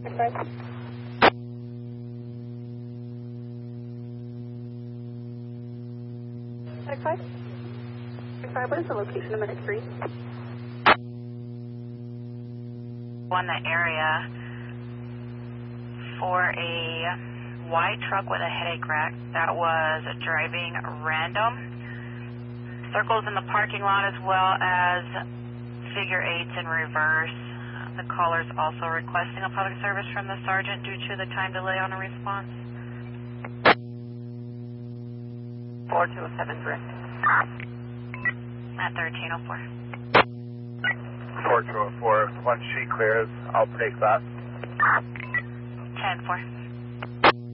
5. What is the location of minute 3? On the area for a white truck with a headache rack that was driving random. Circles in the parking lot as well as figure 8s in reverse. The caller's also requesting a public service from the sergeant due to the time delay on a response. 4207 direct. At 1304. 4204, once she clears, I'll take that. 10-4.